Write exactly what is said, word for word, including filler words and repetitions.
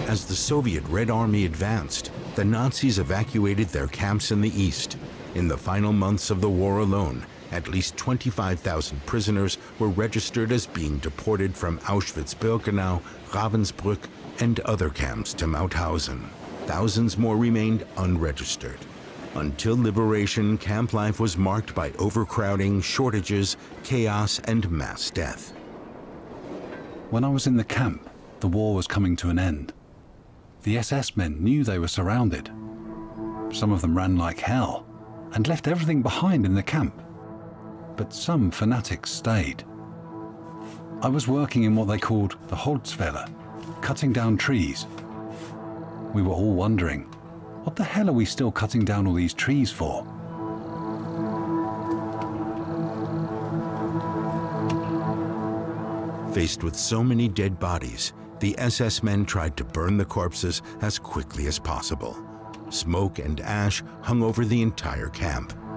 As the Soviet Red Army advanced, the Nazis evacuated their camps in the east. In the final months of the war alone, at least twenty-five thousand prisoners were registered as being deported from Auschwitz-Birkenau, Ravensbrück, and other camps to Mauthausen. Thousands more remained unregistered. Until liberation, camp life was marked by overcrowding, shortages, chaos, and mass death. When I was in the camp, the war was coming to an end. The S S men knew they were surrounded. Some of them ran like hell and left everything behind in the camp. But some fanatics stayed. I was working in what they called the Holzfäller, cutting down trees. We were all wondering, what the hell are we still cutting down all these trees for? Faced with so many dead bodies, the S S men tried to burn the corpses as quickly as possible. Smoke and ash hung over the entire camp.